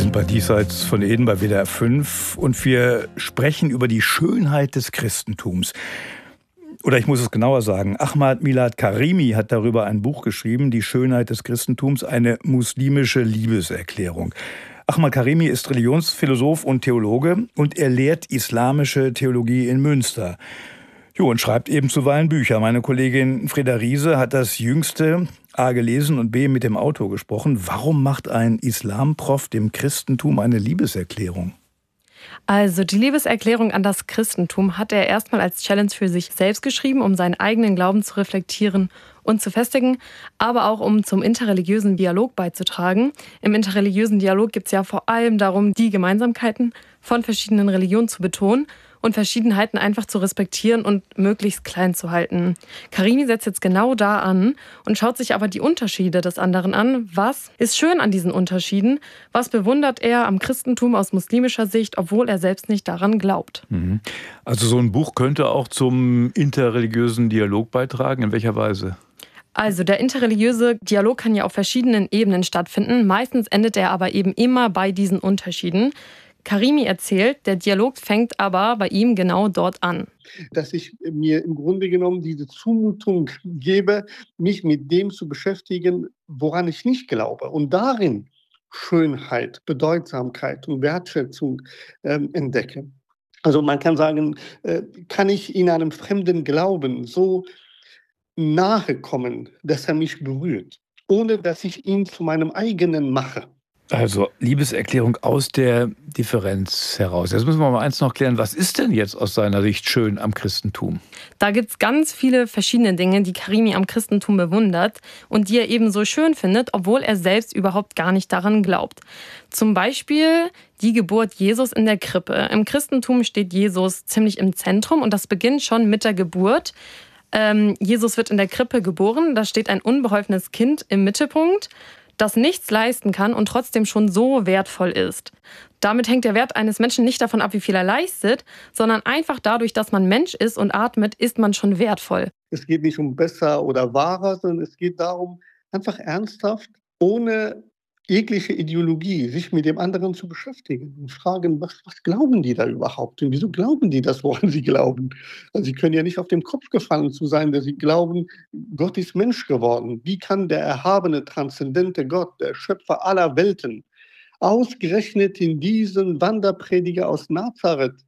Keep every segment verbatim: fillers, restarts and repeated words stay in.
sind bei Diesseits von Eden bei W D R fünf und wir sprechen über die Schönheit des Christentums. Oder ich muss es genauer sagen, Ahmad Milad Karimi hat darüber ein Buch geschrieben, Die Schönheit des Christentums, eine muslimische Liebeserklärung. Ahmad Karimi ist Religionsphilosoph und Theologe und er lehrt islamische Theologie in Münster. Jo, und schreibt eben zuweilen Bücher. Meine Kollegin Freda Riese hat das jüngste A gelesen und B mit dem Autor gesprochen. Warum macht ein Islamprof dem Christentum eine Liebeserklärung? Also die Liebeserklärung an das Christentum hat er erstmal als Challenge für sich selbst geschrieben, um seinen eigenen Glauben zu reflektieren und zu festigen, aber auch um zum interreligiösen Dialog beizutragen. Im interreligiösen Dialog geht es ja vor allem darum, die Gemeinsamkeiten von verschiedenen Religionen zu betonen und Verschiedenheiten einfach zu respektieren und möglichst klein zu halten. Karimi setzt jetzt genau da an und schaut sich aber die Unterschiede des anderen an. Was ist schön an diesen Unterschieden? Was bewundert er am Christentum aus muslimischer Sicht, obwohl er selbst nicht daran glaubt? Also so ein Buch könnte auch zum interreligiösen Dialog beitragen. In welcher Weise? Also der interreligiöse Dialog kann ja auf verschiedenen Ebenen stattfinden. Meistens endet er aber eben immer bei diesen Unterschieden. Karimi erzählt, der Dialog fängt aber bei ihm genau dort an. Dass ich mir im Grunde genommen diese Zumutung gebe, mich mit dem zu beschäftigen, woran ich nicht glaube. Und darin Schönheit, Bedeutsamkeit und Wertschätzung ähm, entdecke. Also man kann sagen, äh, kann ich in einem fremden Glauben so nahe kommen, dass er mich berührt, ohne dass ich ihn zu meinem eigenen mache. Also Liebeserklärung aus der Differenz heraus. Jetzt müssen wir mal eins noch klären. Was ist denn jetzt aus seiner Sicht schön am Christentum? Da gibt es ganz viele verschiedene Dinge, die Karimi am Christentum bewundert und die er eben so schön findet, obwohl er selbst überhaupt gar nicht daran glaubt. Zum Beispiel die Geburt Jesus in der Krippe. Im Christentum steht Jesus ziemlich im Zentrum und das beginnt schon mit der Geburt. Ähm, Jesus wird in der Krippe geboren, da steht ein unbeholfenes Kind im Mittelpunkt, das nichts leisten kann und trotzdem schon so wertvoll ist. Damit hängt der Wert eines Menschen nicht davon ab, wie viel er leistet, sondern einfach dadurch, dass man Mensch ist und atmet, ist man schon wertvoll. Es geht nicht um besser oder wahrer, sondern es geht darum, einfach ernsthaft, ohne jegliche Ideologie, sich mit dem anderen zu beschäftigen und fragen, was, was glauben die da überhaupt und wieso glauben die das, woran sie glauben? Also sie können ja nicht auf den Kopf gefallen zu sein, dass sie glauben, Gott ist Mensch geworden. Wie kann der erhabene, transzendente Gott, der Schöpfer aller Welten, ausgerechnet in diesem Wanderprediger aus Nazareth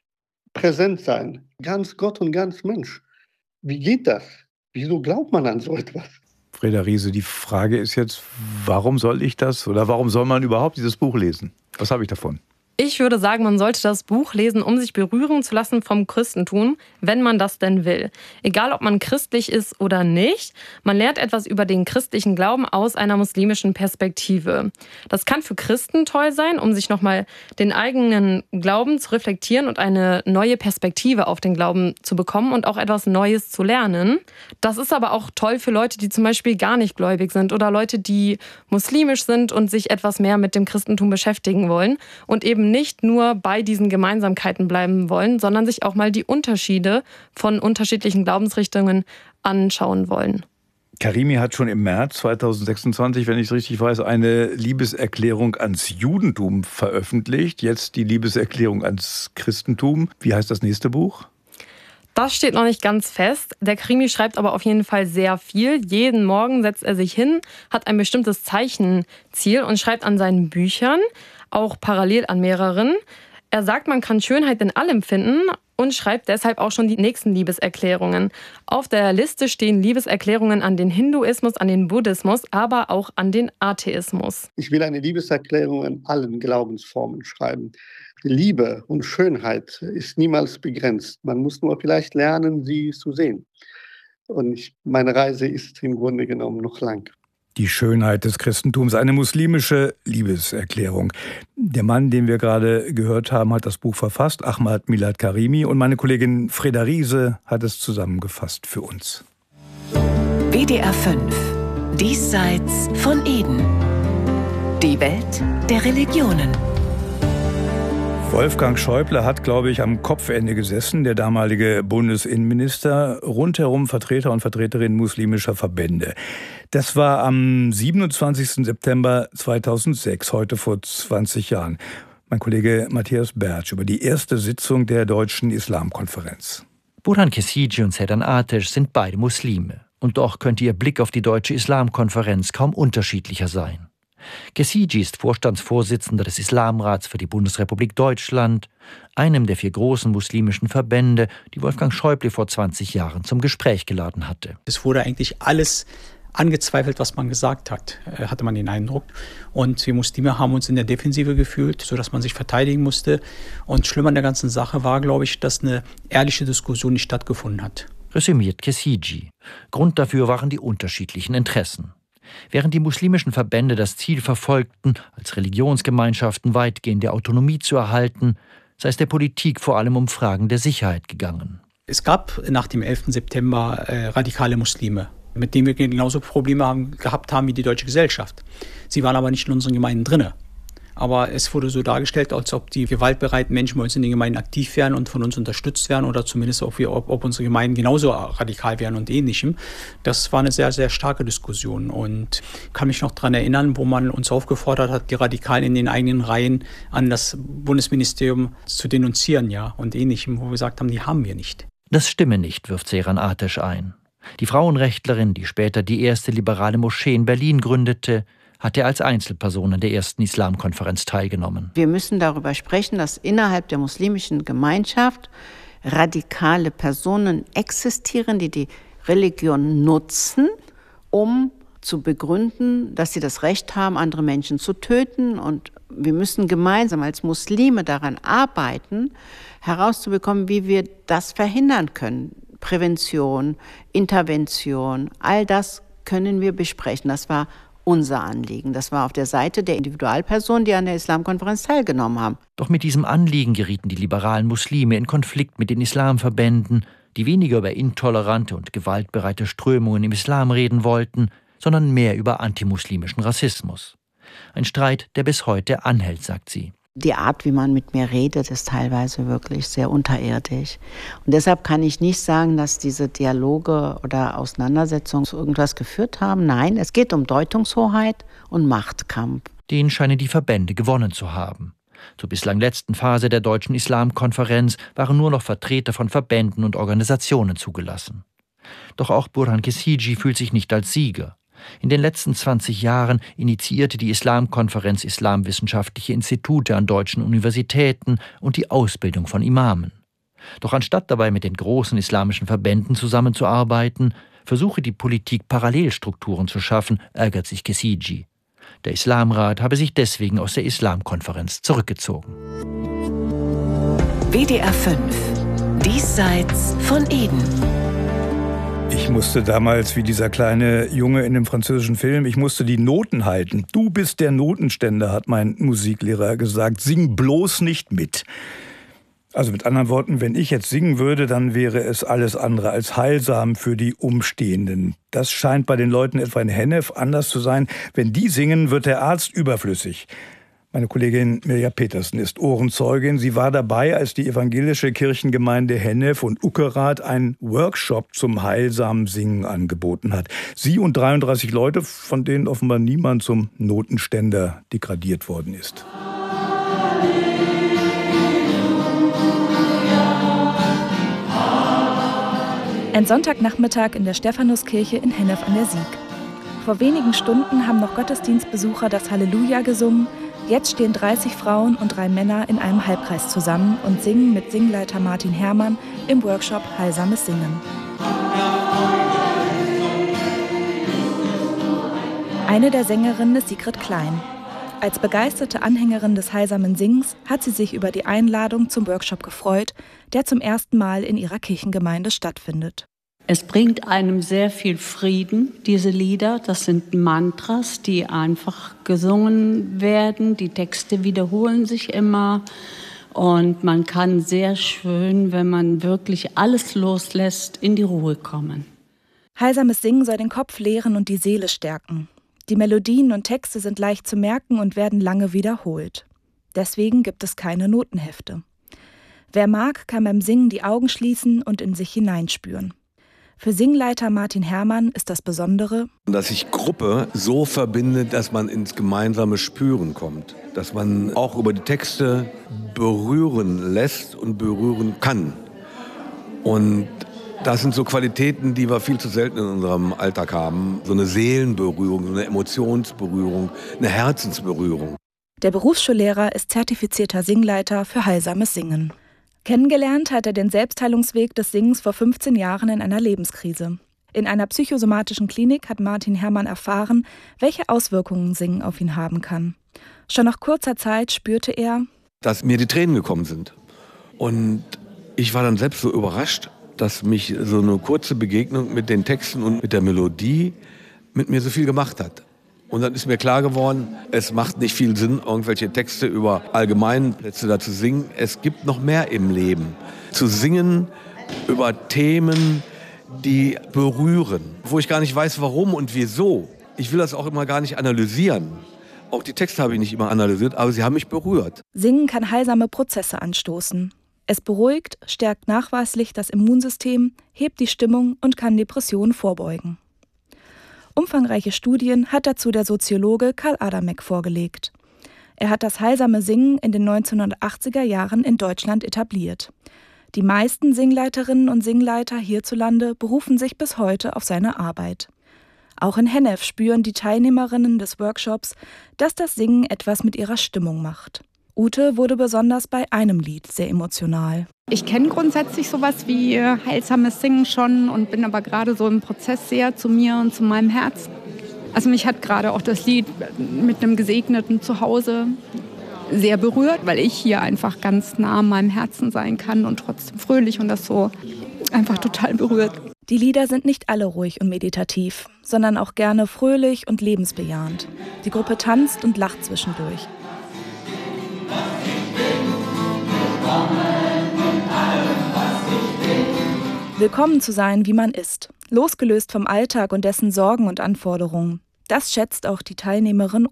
präsent sein? Ganz Gott und ganz Mensch. Wie geht das? Wieso glaubt man an so etwas? Freda Riese, die Frage ist jetzt, warum soll ich das oder warum soll man überhaupt dieses Buch lesen? Was habe ich davon? Ich würde sagen, man sollte das Buch lesen, um sich berühren zu lassen vom Christentum, wenn man das denn will. Egal, ob man christlich ist oder nicht, man lernt etwas über den christlichen Glauben aus einer muslimischen Perspektive. Das kann für Christen toll sein, um sich nochmal den eigenen Glauben zu reflektieren und eine neue Perspektive auf den Glauben zu bekommen und auch etwas Neues zu lernen. Das ist aber auch toll für Leute, die zum Beispiel gar nicht gläubig sind oder Leute, die muslimisch sind und sich etwas mehr mit dem Christentum beschäftigen wollen und eben nicht nur bei diesen Gemeinsamkeiten bleiben wollen, sondern sich auch mal die Unterschiede von unterschiedlichen Glaubensrichtungen anschauen wollen. Karimi hat schon im März zweitausendsechsundzwanzig, wenn ich es richtig weiß, eine Liebeserklärung ans Judentum veröffentlicht. Jetzt die Liebeserklärung ans Christentum. Wie heißt das nächste Buch? Das steht noch nicht ganz fest. Der Karimi schreibt aber auf jeden Fall sehr viel. Jeden Morgen setzt er sich hin, hat ein bestimmtes Zeichenziel und schreibt an seinen Büchern, auch parallel an mehreren. Er sagt, man kann Schönheit in allem finden und schreibt deshalb auch schon die nächsten Liebeserklärungen. Auf der Liste stehen Liebeserklärungen an den Hinduismus, an den Buddhismus, aber auch an den Atheismus. Ich will eine Liebeserklärung an allen Glaubensformen schreiben. Liebe und Schönheit ist niemals begrenzt. Man muss nur vielleicht lernen, sie zu sehen. Und ich, meine Reise ist im Grunde genommen noch lang. Die Schönheit des Christentums, eine muslimische Liebeserklärung. Der Mann, den wir gerade gehört haben, hat das Buch verfasst, Ahmad Milad Karimi, und meine Kollegin Freda Riese hat es zusammengefasst für uns. W D R fünf. Diesseits von Eden. Die Welt der Religionen. Wolfgang Schäuble hat, glaube ich, am Kopfende gesessen, der damalige Bundesinnenminister, rundherum Vertreter und Vertreterinnen muslimischer Verbände. Das war am siebenundzwanzigsten September zweitausendsechs, heute vor zwanzig Jahren. Mein Kollege Matthias Bertsch über die erste Sitzung der Deutschen Islamkonferenz. Burhan Kesici und Sedan Ateş sind beide Muslime. Und doch könnte ihr Blick auf die Deutsche Islamkonferenz kaum unterschiedlicher sein. Kesici ist Vorstandsvorsitzender des Islamrats für die Bundesrepublik Deutschland, einem der vier großen muslimischen Verbände, die Wolfgang Schäuble vor zwanzig Jahren zum Gespräch geladen hatte. Es wurde eigentlich alles angezweifelt, was man gesagt hat, hatte man den Eindruck. Und wir Muslime haben uns in der Defensive gefühlt, sodass man sich verteidigen musste. Und schlimmer an der ganzen Sache war, glaube ich, dass eine ehrliche Diskussion nicht stattgefunden hat. Resümiert Kesici. Grund dafür waren die unterschiedlichen Interessen. Während die muslimischen Verbände das Ziel verfolgten, als Religionsgemeinschaften weitgehende Autonomie zu erhalten, sei es der Politik vor allem um Fragen der Sicherheit gegangen. Es gab nach dem elften September äh, radikale Muslime, mit denen wir genauso Probleme haben, gehabt haben wie die deutsche Gesellschaft. Sie waren aber nicht in unseren Gemeinden drinne. Aber es wurde so dargestellt, als ob die gewaltbereiten Menschen bei uns in den Gemeinden aktiv wären und von uns unterstützt werden oder zumindest ob, wir, ob, ob unsere Gemeinden genauso radikal wären und Ähnlichem. Das war eine sehr, sehr starke Diskussion und ich kann mich noch daran erinnern, wo man uns aufgefordert hat, die Radikalen in den eigenen Reihen an das Bundesministerium zu denunzieren, ja, und Ähnlichem, wo wir gesagt haben, die haben wir nicht. Das stimme nicht, wirft Sedan Ateş ein. Die Frauenrechtlerin, die später die erste liberale Moschee in Berlin gründete, hatte als Einzelperson an der ersten Islamkonferenz teilgenommen. Wir müssen darüber sprechen, dass innerhalb der muslimischen Gemeinschaft radikale Personen existieren, die die Religion nutzen, um zu begründen, dass sie das Recht haben, andere Menschen zu töten. Und wir müssen gemeinsam als Muslime daran arbeiten, herauszubekommen, wie wir das verhindern können. Prävention, Intervention, all das können wir besprechen. Das war unser Anliegen. Das war auf der Seite der Individualpersonen, die an der Islamkonferenz teilgenommen haben. Doch mit diesem Anliegen gerieten die liberalen Muslime in Konflikt mit den Islamverbänden, die weniger über intolerante und gewaltbereite Strömungen im Islam reden wollten, sondern mehr über antimuslimischen Rassismus. Ein Streit, der bis heute anhält, sagt sie. Die Art, wie man mit mir redet, ist teilweise wirklich sehr unterirdisch. Und deshalb kann ich nicht sagen, dass diese Dialoge oder Auseinandersetzungen zu irgendwas geführt haben. Nein, es geht um Deutungshoheit und Machtkampf. Den scheinen die Verbände gewonnen zu haben. Zur bislang letzten Phase der Deutschen Islamkonferenz waren nur noch Vertreter von Verbänden und Organisationen zugelassen. Doch auch Burhan Kesici fühlt sich nicht als Sieger. In den letzten zwanzig Jahren initiierte die Islamkonferenz islamwissenschaftliche Institute an deutschen Universitäten und die Ausbildung von Imamen. Doch anstatt dabei mit den großen islamischen Verbänden zusammenzuarbeiten, versuche die Politik Parallelstrukturen zu schaffen, ärgert sich Kesici. Der Islamrat habe sich deswegen aus der Islamkonferenz zurückgezogen. W D R fünf. Diesseits von Eden. Ich musste damals, wie dieser kleine Junge in dem französischen Film, ich musste die Noten halten. Du bist der Notenständer, hat mein Musiklehrer gesagt. Sing bloß nicht mit. Also mit anderen Worten, wenn ich jetzt singen würde, dann wäre es alles andere als heilsam für die Umstehenden. Das scheint bei den Leuten etwa in Hennef anders zu sein. Wenn die singen, wird der Arzt überflüssig. Meine Kollegin Mirja Petersen ist Ohrenzeugin. Sie war dabei, als die evangelische Kirchengemeinde Hennef und Uckerath einen Workshop zum heilsamen Singen angeboten hat. Sie und dreiunddreißig Leute, von denen offenbar niemand zum Notenständer degradiert worden ist. Ein Sonntagnachmittag in der Stephanuskirche in Hennef an der Sieg. Vor wenigen Stunden haben noch Gottesdienstbesucher das Halleluja gesungen. Jetzt stehen dreißig Frauen und drei Männer in einem Halbkreis zusammen und singen mit Singleiter Martin Herrmann im Workshop Heilsames Singen. Eine der Sängerinnen ist Sigrid Klein. Als begeisterte Anhängerin des heilsamen Singens hat sie sich über die Einladung zum Workshop gefreut, der zum ersten Mal in ihrer Kirchengemeinde stattfindet. Es bringt einem sehr viel Frieden, diese Lieder. Das sind Mantras, die einfach gesungen werden. Die Texte wiederholen sich immer. Und man kann sehr schön, wenn man wirklich alles loslässt, in die Ruhe kommen. Heilsames Singen soll den Kopf leeren und die Seele stärken. Die Melodien und Texte sind leicht zu merken und werden lange wiederholt. Deswegen gibt es keine Notenhefte. Wer mag, kann beim Singen die Augen schließen und in sich hineinspüren. Für Singleiter Martin Herrmann ist das Besondere, dass sich Gruppe so verbindet, dass man ins gemeinsame Spüren kommt. Dass man auch über die Texte berühren lässt und berühren kann. Und das sind so Qualitäten, die wir viel zu selten in unserem Alltag haben. So eine Seelenberührung, so eine Emotionsberührung, eine Herzensberührung. Der Berufsschullehrer ist zertifizierter Singleiter für heilsames Singen. Kennengelernt hat er den Selbstheilungsweg des Singens vor fünfzehn Jahren in einer Lebenskrise. In einer psychosomatischen Klinik hat Martin Herrmann erfahren, welche Auswirkungen Singen auf ihn haben kann. Schon nach kurzer Zeit spürte er, dass mir die Tränen gekommen sind. Und ich war dann selbst so überrascht, dass mich so eine kurze Begegnung mit den Texten und mit der Melodie mit mir so viel gemacht hat. Und dann ist mir klar geworden, es macht nicht viel Sinn, irgendwelche Texte über Allgemeinplätze da zu singen. Es gibt noch mehr im Leben. Zu singen über Themen, die berühren, wo ich gar nicht weiß, warum und wieso. Ich will das auch immer gar nicht analysieren. Auch die Texte habe ich nicht immer analysiert, aber sie haben mich berührt. Singen kann heilsame Prozesse anstoßen. Es beruhigt, stärkt nachweislich das Immunsystem, hebt die Stimmung und kann Depressionen vorbeugen. Umfangreiche Studien hat dazu der Soziologe Karl Adamek vorgelegt. Er hat das heilsame Singen in den neunzehnhundertachtziger Jahren in Deutschland etabliert. Die meisten Singleiterinnen und Singleiter hierzulande berufen sich bis heute auf seine Arbeit. Auch in Hennef spüren die Teilnehmerinnen des Workshops, dass das Singen etwas mit ihrer Stimmung macht. Ute wurde besonders bei einem Lied sehr emotional. Ich kenne grundsätzlich sowas wie heilsames Singen schon und bin aber gerade so im Prozess sehr zu mir und zu meinem Herz. Also mich hat gerade auch das Lied mit einem gesegneten Zuhause sehr berührt, weil ich hier einfach ganz nah an meinem Herzen sein kann und trotzdem fröhlich und das so einfach total berührt. Die Lieder sind nicht alle ruhig und meditativ, sondern auch gerne fröhlich und lebensbejahend. Die Gruppe tanzt und lacht zwischendurch. Willkommen zu sein, wie man ist, losgelöst vom Alltag und dessen Sorgen und Anforderungen. Das schätzt auch die Teilnehmerin